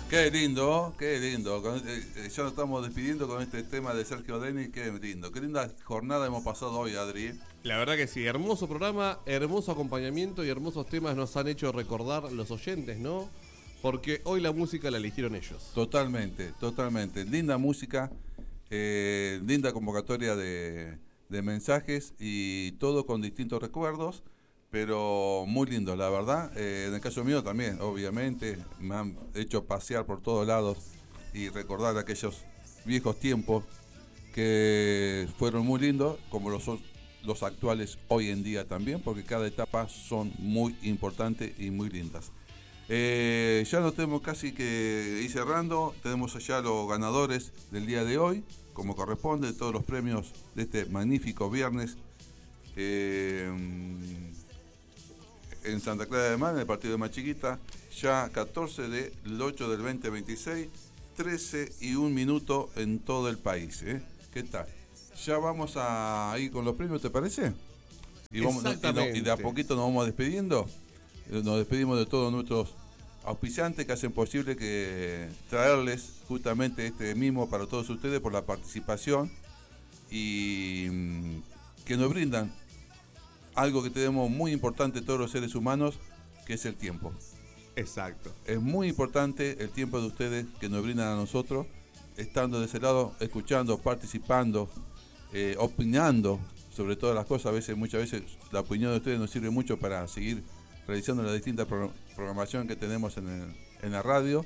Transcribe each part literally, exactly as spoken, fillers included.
Qué lindo, qué lindo. Con este- eh, ya nos estamos despidiendo con este tema de Sergio Denis. Qué lindo. Qué linda jornada hemos pasado hoy, Adri. La verdad que sí, hermoso programa, hermoso acompañamiento y hermosos temas nos han hecho recordar los oyentes, ¿no? Porque hoy la música la eligieron ellos. Totalmente, totalmente. Linda música, eh, linda convocatoria de, de mensajes y todo con distintos recuerdos, pero muy lindo, la verdad. Eh, en el caso mío también, obviamente, me han hecho pasear por todos lados y recordar aquellos viejos tiempos que fueron muy lindos, como los, son los actuales hoy en día también, porque cada etapa son muy importantes y muy lindas. Eh, ya nos tenemos casi que ir cerrando. Tenemos allá los ganadores del día de hoy, como corresponde, todos los premios de este magnífico viernes eh, en Santa Clara de Mar, en el partido de Machiquita, ya catorce del ocho del veinte veintiséis, trece y un minuto en todo el país. ¿eh? ¿Qué tal? Ya vamos a ir con los premios, ¿te parece? Y, vamos, Exactamente. y, no- y de a poquito nos vamos despidiendo. Nos despedimos de todos nuestros auspiciantes que hacen posible que traerles justamente este mimo para todos ustedes por la participación y mm, que nos brindan algo que tenemos muy importante todos los seres humanos, que es el tiempo. Exacto. Es muy importante el tiempo de ustedes que nos brindan a nosotros, estando de ese lado, escuchando, participando, eh, opinando sobre todas las cosas. A veces, muchas veces, la opinión de ustedes nos sirve mucho para seguir realizando la distinta pro- programación que tenemos en, el- en la radio.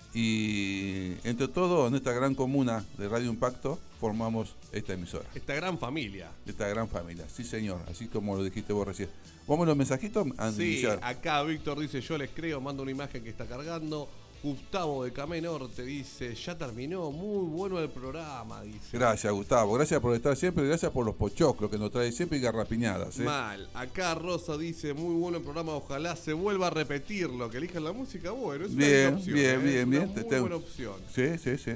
Y entre todo, en esta gran comuna de Radio Impacto, formamos esta emisora, Esta gran familia. esta gran familia. Sí, señor, así como lo dijiste vos recién. ¿Vamos a los mensajitos? Antes de Sí, iniciar. acá Víctor dice, yo les creo, manda una imagen que está cargando. Gustavo de Camé Norte dice, ya terminó, muy bueno el programa, dice. Gracias, Gustavo. Gracias por estar siempre y gracias por los pochoclos que nos trae siempre y garrapiñadas. ¿eh? Mal. Acá Rosa dice, muy bueno el programa, ojalá se vuelva a repetirlo, que elijan la música, bueno, es una Bien, linda opción, bien, ¿eh? bien, Es una bien. Te muy tengo- buena opción. Sí, sí, sí.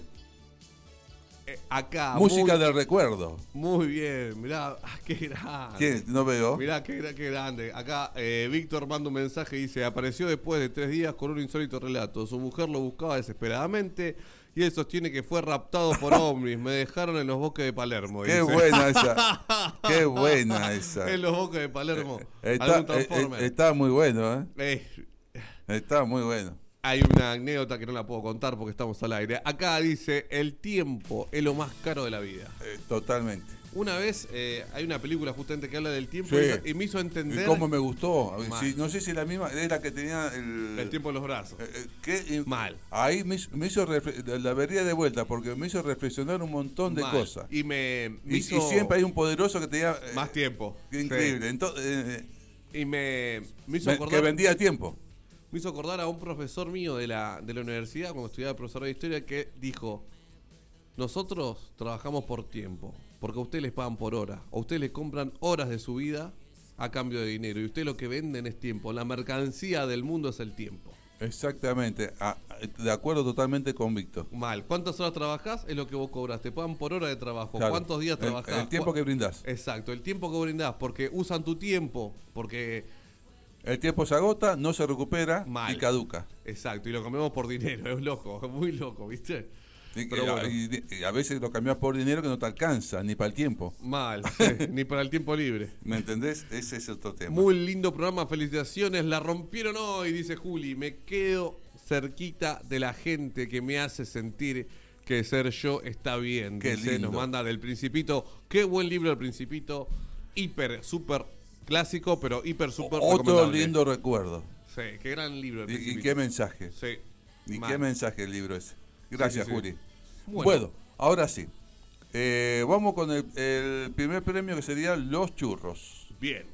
Eh, acá, Música muy, del recuerdo. muy bien, mirá, ah, qué grande. ¿Qué? No veo. Mirá, qué, gra- qué grande. Acá eh, Víctor manda un mensaje y dice, apareció después de tres días con un insólito relato. Su mujer lo buscaba desesperadamente y él sostiene que fue raptado por ovnis. Me dejaron en los bosques de Palermo. Qué dice. buena esa. Qué buena esa. En los bosques de Palermo. Está, Algún eh, eh, Transformer. está muy bueno, ¿eh? Eh, Está muy bueno. hay una anécdota que no la puedo contar porque estamos al aire. Acá dice, el tiempo es lo más caro de la vida. Eh, totalmente. Una vez eh, hay una película justamente que habla del tiempo Sí. y hizo- y me hizo ¿Y entender cómo me gustó? Mal. Sí, no sé si la misma, es la que tenía el... el tiempo en los brazos. eh, eh, ¿qué? Y- Mal. Ahí me hizo, me hizo refle- la vería de vuelta porque me hizo reflexionar un montón de Mal. cosas. Y me, me Y, hizo y siempre hay un poderoso que tenía... eh, más tiempo. Qué increíble. Entonces, eh, Sí. Y me, me hizo me- acordar, que vendía tiempo. me hizo acordar a un profesor mío de la, de la universidad, cuando estudiaba profesor de historia, que dijo, nosotros trabajamos por tiempo, porque a ustedes les pagan por hora. A ustedes les compran horas de su vida a cambio de dinero. Y ustedes lo que venden es tiempo. La mercancía del mundo es el tiempo. Exactamente. Ah, de acuerdo totalmente con Víctor. Mal. ¿Cuántas horas trabajás? Es lo que vos cobras. Te pagan por hora de trabajo. Claro. ¿Cuántos días El- trabajás? el tiempo ¿Cuá- que brindás. Exacto, el tiempo que brindás. Porque usan tu tiempo. Porque... El tiempo se agota, no se recupera Mal. y caduca. Exacto, y lo comemos por dinero. Es loco, es muy loco, ¿viste? Y, Pero y- bueno. y- y a veces lo cambias por dinero que no te alcanza, ni para el tiempo. Mal, sí, ni para el tiempo libre. ¿Me entendés? Ese es otro tema. Muy lindo programa, felicitaciones. La rompieron hoy, dice Juli. Me quedo cerquita de la gente que me hace sentir que ser yo está bien. Qué Dice, lindo. nos manda del Principito. Qué buen libro El Principito. Hiper, súper clásico, pero hiper, súper Otro recomendable. lindo recuerdo. Sí, qué gran libro El Y, y Principito. qué mensaje. Sí. Y Mal. qué mensaje el libro ese. Gracias, Sí, sí, sí. Juli. Bueno. Bueno, ahora sí. Eh, vamos con el, el primer premio que sería Los Churros. Bien.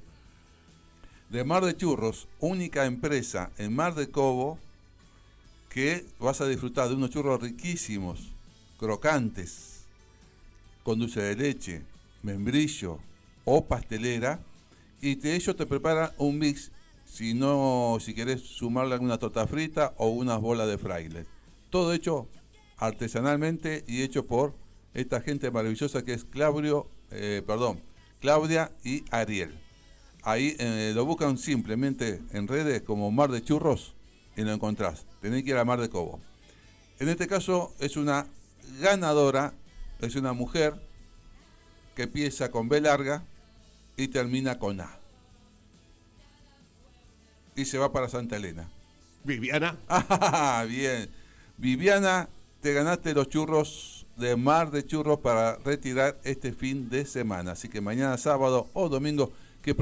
De Mar de Churros, única empresa en Mar de Cobo que vas a disfrutar de unos churros riquísimos, crocantes, con dulce de leche, membrillo o pastelera, y de ellos te preparan un mix, si no, si querés sumarle alguna torta frita o unas bolas de fraile. Todo hecho artesanalmente y hecho por esta gente maravillosa que es Claudio, eh, perdón, Claudia y Ariel. Ahí eh, lo buscan simplemente en redes como Mar de Churros y lo encontrás. Tenés que ir a Mar de Cobo. En este caso es una ganadora, es una mujer que empieza con B larga y termina con A. Y se va para Santa Elena. Viviana. Ah, bien. Viviana, te ganaste los churros de Mar de Churros para retirar este fin de semana. Así que mañana sábado o domingo, que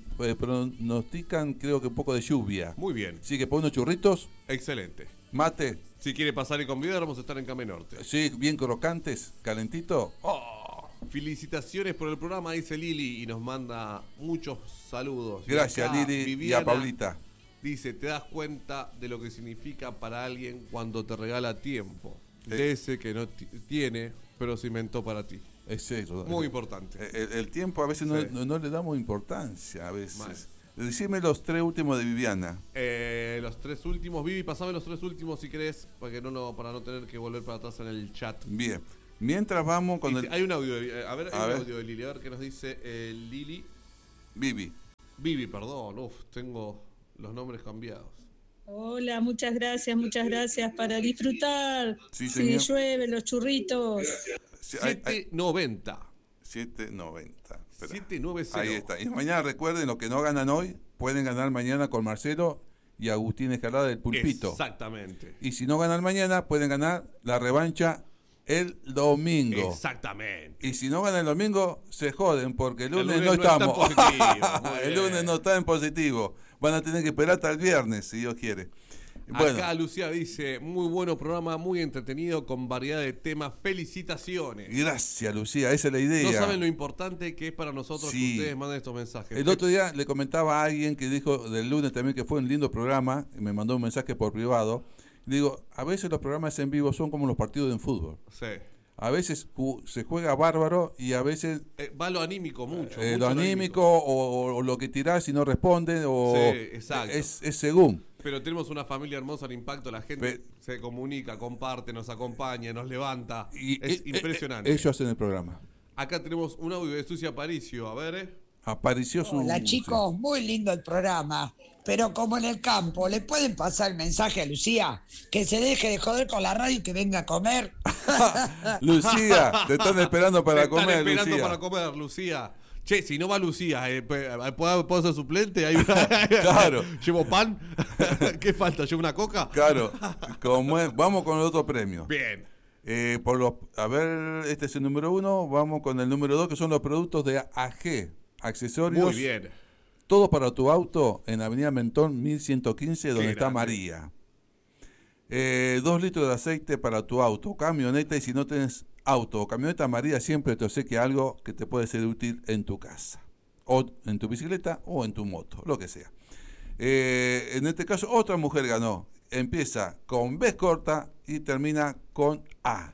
pronostican creo que un poco de lluvia. Muy bien. Así que pon unos churritos. Excelente. Mate. Si quiere pasar y convidar, vamos a estar en Came Norte. Sí, bien crocantes, calentito. Oh, felicitaciones por el programa, dice Lili, y nos manda muchos saludos. Gracias, acá, Lili, Viviana, y a Paulita. Dice, te das cuenta de lo que significa para alguien cuando te regala tiempo. Eh. De ese que no t- tiene, pero se inventó para ti. Es eso. Muy importante. El, el tiempo a veces no, Sí. no, no le damos importancia, a veces. Mal. Decime los tres últimos de Viviana. Eh, los tres últimos, Vivi, pasame los tres últimos si querés, para, que no, no, para no tener que volver para atrás en el chat. Bien. Mientras vamos con Y el... Hay un audio, de, a ver, hay A un ver. audio de Lili, a ver qué nos dice eh, Lili. Vivi. Vivi, perdón, uf, tengo los nombres cambiados. Hola, muchas gracias, muchas gracias para disfrutar. Sí, Si señor. llueve, los churritos. Sí, hay- hay- siete noventa. siete noventa. Espera. siete noventa. Ahí está. Y mañana recuerden, los que no ganan hoy, pueden ganar mañana con Marcelo y Agustín Escalada del Pulpito. Exactamente. Y si no ganan mañana, pueden ganar la revancha el domingo. Exactamente. Y si no ganan el domingo, se joden, porque el El lunes, lunes no no está en estamos. positivo, muy El bien. lunes no está en positivo. Van a tener que esperar hasta el viernes, si Dios quiere. Bueno, Acá Lucía dice, muy bueno programa, muy entretenido, con variedad de temas. Felicitaciones. gracias, Lucía, esa es la idea. No saben lo importante que es para nosotros Sí. que ustedes manden estos mensajes. El otro día le comentaba a alguien que dijo del lunes también que fue un lindo programa, y me mandó un mensaje por privado. Digo, a veces los programas en vivo son como los partidos de fútbol. Sí. A veces ju- se juega bárbaro y a veces Eh, va lo anímico mucho. eh, mucho lo anímico o, o lo que tirás y no responde o Sí, exacto. es, es según. Pero tenemos una familia hermosa, el impacto, la gente Pe- se comunica, comparte, nos acompaña, nos levanta. Y, es eh, impresionante. eh, ellos hacen el programa. Acá tenemos un audio de Sucia Aparicio, a ver. eh. Apareció su... Hola chicos, muy lindo el programa. Pero como en el campo, ¿le pueden pasar el mensaje a Lucía? Que se deje de joder con la radio y que venga a comer. Lucía, te están esperando para Te están comer, esperando Lucía. para comer, Lucía. Che, si no va Lucía, eh, ¿puedo, ¿puedo ser suplente? Hay Claro. ¿Llevo pan? ¿Qué falta? ¿Llevo una coca? Claro, como es- vamos con el otro premio. Bien. Eh, por los, a ver, este es el número uno, vamos con el número dos, que son los productos de A G, accesorios. Muy bien. Todo para tu auto en Avenida Mentón mil ciento quince, donde Qué está grande. María. Eh, dos litros de aceite para tu auto, camioneta, y si no tienes auto o camioneta, María siempre te obsequia algo que te puede ser útil en tu casa, o en tu bicicleta o en tu moto, lo que sea. Eh, en este caso, otra mujer ganó. Empieza con B corta y termina con A.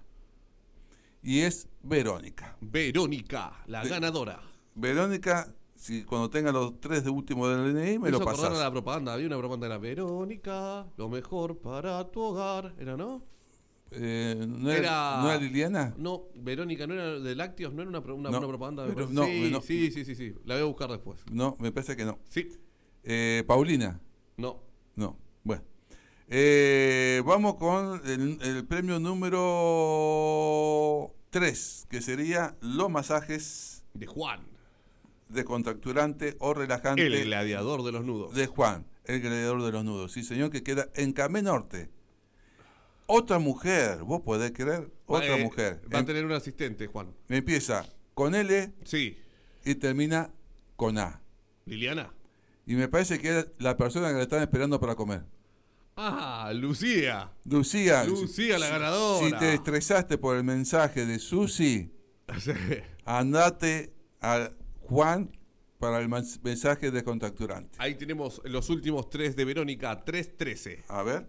Y es Verónica. Verónica, la Ve- ganadora. Verónica, si cuando tenga los tres de último del D N I, me Me lo hizo acordar a pasás. la propaganda. Había una propaganda de la Verónica, lo mejor para tu hogar. ¿Era, no? Eh, ¿no, era, Era- ¿No era Liliana? No, Verónica, ¿no era de lácteos? ¿No era una, pro- una, No, una propaganda? de- pero no, sí, no. sí, sí, sí, sí. La voy a buscar después. No, me parece que no. Sí. Eh, Paulina, No. no. Bueno. Eh, vamos con el, el premio número tres, que sería los masajes De Juan. descontracturante o relajante El gladiador de los nudos. de Juan, el gladiador de los nudos. Sí, señor, que queda en Camé Norte. Otra mujer, vos podés creer, otra Eh, mujer. Va a Em- tener un asistente, Juan. empieza con L Sí. y termina con A. ¿Liliana? Y me parece que es la persona que la están esperando para comer. Ah, Lucía. Lucía. Lucía, la si- ganadora. Si te estresaste por el mensaje de Susi, Sí. andate a Juan para el mens- mensaje descontracturante. Ahí tenemos los últimos tres de Verónica. tres trece. A ver.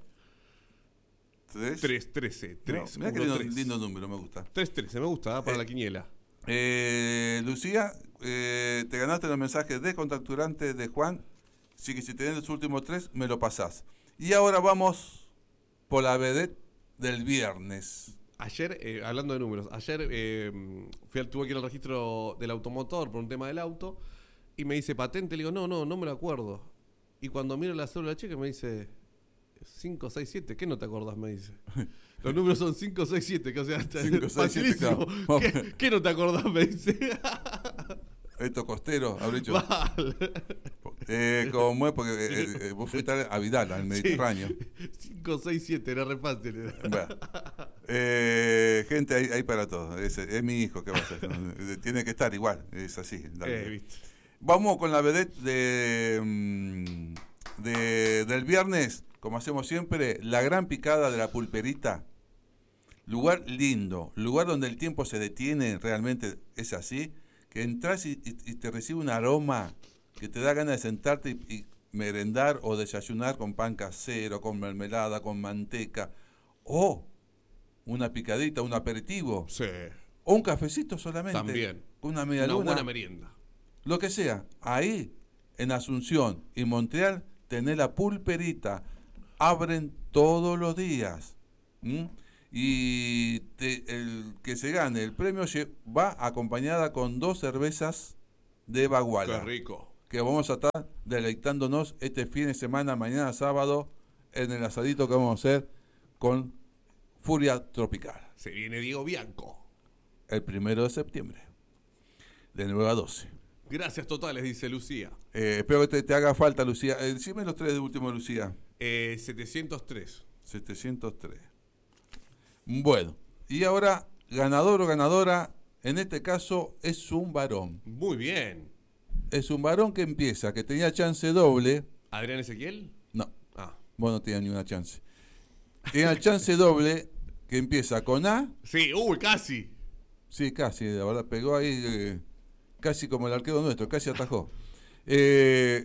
Tres. tres trece. tres. Mira qué uno, lindo, tres. lindo número, me gusta. tres trece, me gusta, ¿eh? Para Eh, la quiniela. Eh, Lucía, eh, te ganaste los mensajes descontracturantes de Juan. Así que si tenés los últimos tres, me lo pasás. Y ahora vamos por la vedette del viernes. Ayer, eh, hablando de números, ayer eh, fui al, tuve que ir al registro del automotor por un tema del auto y me dice patente. Le digo, no, no, no me lo acuerdo. Y cuando miro la cédula cheque me dice, cinco, seis, siete, ¿qué no te acordás? Me dice. Los números son cinco, seis, siete, que o sea, cinco, seis, siete, facilísimo. claro. ¿Qué, ¿Qué no te acordás? Me dice. Esto costero, habré dicho. Vale. Eh, como es, porque eh, eh, vos fuiste a Vidal, al Mediterráneo. cinco, seis, siete, era re fácil. Era. Bueno. Eh, gente, hay, hay para todo. Es, es mi hijo, ¿qué va a hacer? Tiene que estar igual, es así. Eh, ¿viste? Vamos con la vedette de, de, del viernes, como hacemos siempre, la gran picada de la pulperita. Lugar lindo, lugar donde el tiempo se detiene, realmente es así, que entras y, y, y te recibe un aroma que te da ganas de sentarte y, y merendar o desayunar con pan casero, con mermelada, con manteca, o una picadita, un aperitivo, Sí. o un cafecito solamente. También. Una media Una luna. buena merienda. Lo que sea, ahí en Asunción y Montreal tenés la pulperita, abren todos los días. ¿Mm? Y te, el que se gane el premio va acompañada con dos cervezas de Baguala. Qué rico. Que vamos a estar deleitándonos este fin de semana, mañana sábado, en el asadito que vamos a hacer con Furia Tropical. Se viene Diego Bianco. El primero de septiembre, de nueve a doce. Gracias totales, dice Lucía. Eh, espero que te, te haga falta, Lucía. Eh, decime los tres de último, Lucía. Eh, setecientos tres. setecientos tres. Bueno, y ahora, ganador o ganadora, en este caso es un varón. Muy bien. Es un varón que empieza, que tenía chance doble. ¿Adrián Ezequiel? No, Ah. vos no tenías ni una chance. Tenía chance doble, que empieza con A. Sí, uy, casi. Sí, casi, la verdad, pegó ahí, eh, casi como el arquero nuestro, casi atajó. Eh,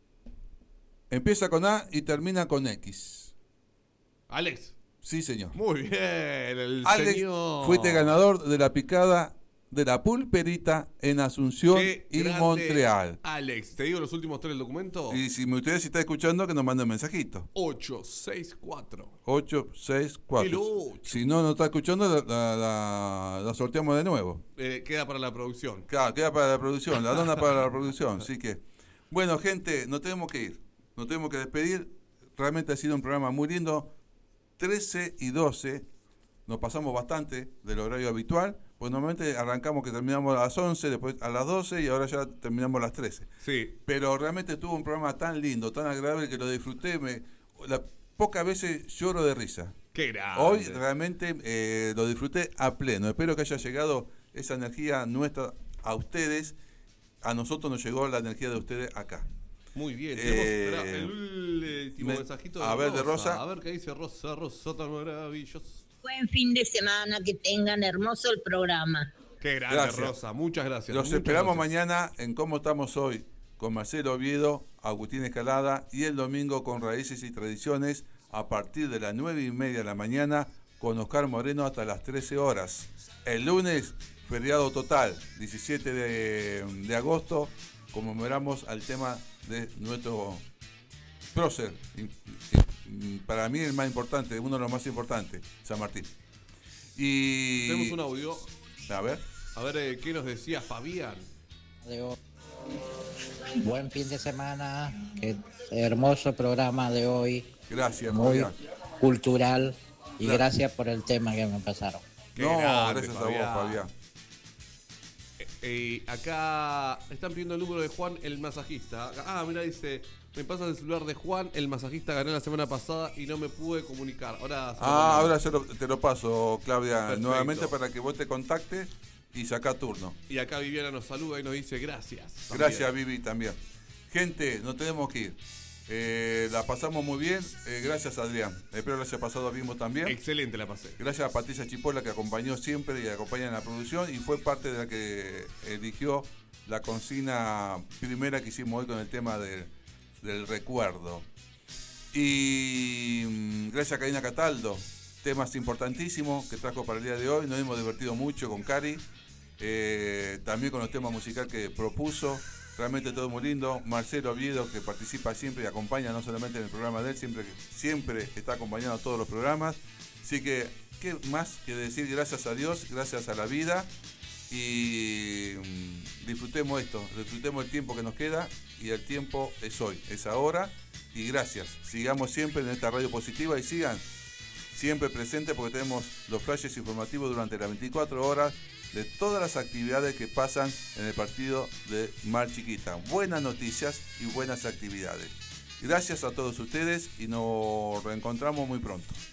empieza con A y termina con X. Alex. Sí, señor. Muy bien, el Alex, señor. fuiste ganador de la picada de la pulperita en Asunción Qué y grande, Montreal. Alex, ¿te digo los últimos tres del documento? Y si ustedes están escuchando, que nos manden mensajito. ocho seis cuatro. ocho seis cuatro. El ocho. Si no nos está escuchando, la, la, la- la sorteamos de nuevo. Eh, queda para la producción. Claro, queda para la producción, la dona para la producción. Así que, bueno, gente, nos tenemos que ir. Nos tenemos que despedir. Realmente ha sido un programa muy lindo. trece y doce. Nos pasamos bastante del horario habitual. Pues normalmente arrancamos que terminamos a las once, después a las doce y ahora ya terminamos a las trece. Sí. Pero realmente tuvo un programa tan lindo, tan agradable que lo disfruté. Me, la, pocas veces lloro de risa. Qué grande. Hoy realmente eh, lo disfruté a pleno. Espero que haya llegado esa energía nuestra a ustedes. A nosotros nos llegó la energía de ustedes acá. Muy bien. Eh, Tenemos esperá, el último me- mensajito de a ver, de Rosa. A ver qué dice Rosa. Rosa tan maravillosa. Buen fin de semana, que tengan hermoso el programa. Qué grande, Gracias. Rosa. Muchas gracias. Los Muchas esperamos gracias. mañana en Cómo Estamos Hoy con Marcelo Oviedo, Agustín Escalada y el domingo con Raíces y Tradiciones a partir de las nueve y media de la mañana con Oscar Moreno hasta las trece horas. El lunes, feriado total, diecisiete de, de agosto, conmemoramos al tema de nuestro prócer. Y- y- Para mí el más importante, uno de los más importantes, San Martín. Y... Tenemos un audio. A ver. A ver, eh, ¿qué nos decía Fabián? de hoy. Buen fin de semana, qué hermoso programa de hoy, Gracias, muy Fabián. cultural y Claro. gracias por el tema que me pasaron. Qué No, grande, gracias Fabián. a vos, Fabián. Eh, eh, acá están pidiendo el número de Juan, el masajista. Ah, mira, dice, me pasa el celular de Juan, el masajista gané la semana pasada y no me pude comunicar. Ahora se lo Ah, mando. ahora se lo- te lo paso, Claudia, Perfecto. nuevamente para que vos te contactes y saca turno. Y acá Viviana nos saluda y nos dice gracias. también. Gracias, Vivi, también. Gente, nos tenemos que ir. Eh, la pasamos muy bien. Eh, gracias, Adrián. Espero que la haya pasado bien vos también. Excelente la pasé. Gracias a Patricia Chipola, que acompañó siempre y acompaña en la producción y fue parte de la que eligió la consigna primera que hicimos hoy con el tema del, del recuerdo. Y mm, gracias a Karina Cataldo, temas importantísimos que trajo para el día de hoy. Nos hemos divertido mucho con Cari, eh, también con los temas musicales que propuso. Realmente todo muy lindo. Marcelo Oviedo, que participa siempre y acompaña, no solamente en el programa de él, siempre, siempre está acompañando a todos los programas. Así que, ¿qué más que decir? Gracias a Dios, gracias a la vida. Y mm, disfrutemos esto, disfrutemos el tiempo que nos queda. Y el tiempo es hoy, es ahora. y gracias. Sigamos siempre en esta radio positiva y sigan siempre presentes porque tenemos los flashes informativos durante las veinticuatro horas de todas las actividades que pasan en el partido de Mar Chiquita. Buenas noticias y buenas actividades. Gracias a todos ustedes y nos reencontramos muy pronto.